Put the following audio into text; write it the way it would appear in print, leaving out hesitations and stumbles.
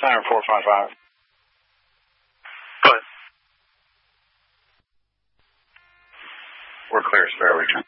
Siren 455. Go ahead. We're clear, spare return.